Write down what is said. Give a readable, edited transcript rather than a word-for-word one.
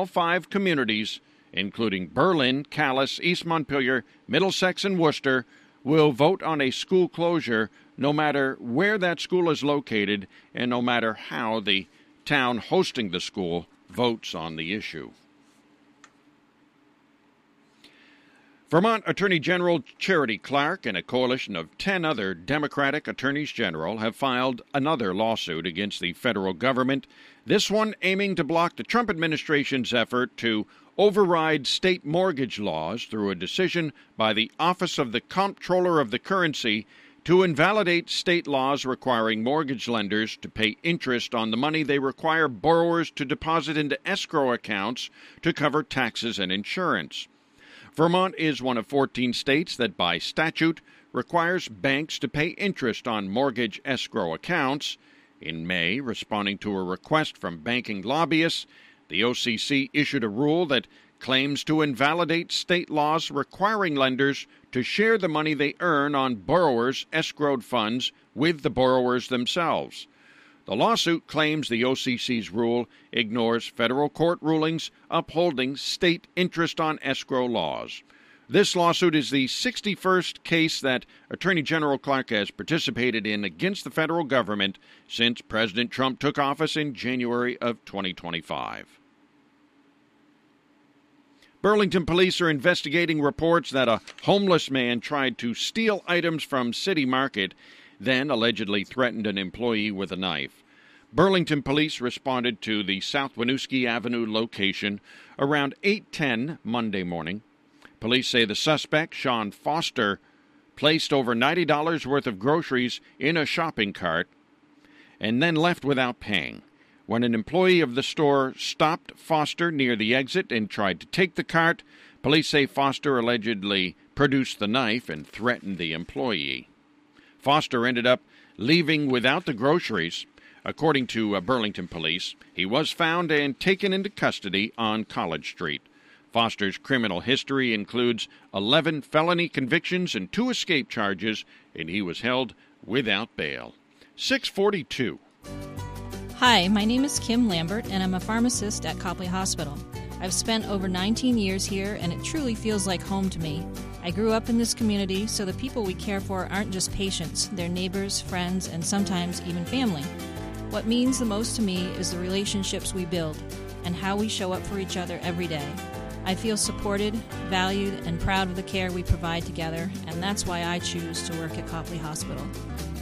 all 5 communities, including Berlin, Calais, East Montpelier, Middlesex, and Worcester, will vote on a school closure no matter where that school is located and no matter how the town hosting the school votes on the issue. Vermont Attorney General Charity Clark and a coalition of 10 other Democratic attorneys general have filed another lawsuit against the federal government, this one aiming to block the Trump administration's effort to override state mortgage laws through a decision by the Office of the Comptroller of the Currency to invalidate state laws requiring mortgage lenders to pay interest on the money they require borrowers to deposit into escrow accounts to cover taxes and insurance. Vermont is one of 14 states that, by statute, requires banks to pay interest on mortgage escrow accounts. In May, responding to a request from banking lobbyists, the OCC issued a rule that claims to invalidate state laws requiring lenders to share the money they earn on borrowers' escrowed funds with the borrowers themselves. The lawsuit claims the OCC's rule ignores federal court rulings upholding state interest on escrow laws. This lawsuit is the 61st case that Attorney General Clark has participated in against the federal government since President Trump took office in January of 2025. Burlington police are investigating reports that a homeless man tried to steal items from City Market, then allegedly threatened an employee with a knife. Burlington police responded to the South Winooski Avenue location around 8:10 Monday morning. Police say the suspect, Sean Foster, placed over $90 worth of groceries in a shopping cart and then left without paying. When an employee of the store stopped Foster near the exit and tried to take the cart, police say Foster allegedly produced the knife and threatened the employee. Foster ended up leaving without the groceries. According to Burlington police, he was found and taken into custody on College Street. Foster's criminal history includes 11 felony convictions and 2 escape charges, and he was held without bail. 642. Hi, my name is Kim Lambert, and I'm a pharmacist at Copley Hospital. I've spent over 19 years here, and it truly feels like home to me. I grew up in this community, so the people we care for aren't just patients. They're neighbors, friends, and sometimes even family. What means the most to me is the relationships we build and how we show up for each other every day. I feel supported, valued, and proud of the care we provide together, and that's why I choose to work at Copley Hospital.